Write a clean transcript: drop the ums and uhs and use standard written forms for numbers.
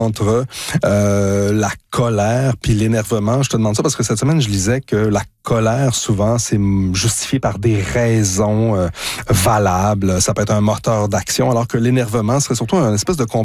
entre la colère puis l'énervement. Je te demande ça parce que cette semaine, je lisais que la colère, souvent, c'est justifié par des raisons valables. Ça peut être un moteur d'action, alors que l'énervement serait surtout une espèce de